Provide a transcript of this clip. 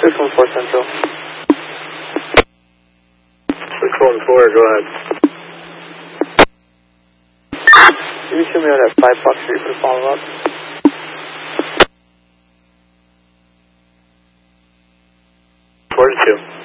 614 Central. 614, go ahead. Can you show me on that 5 Park Street for the follow-up? 42.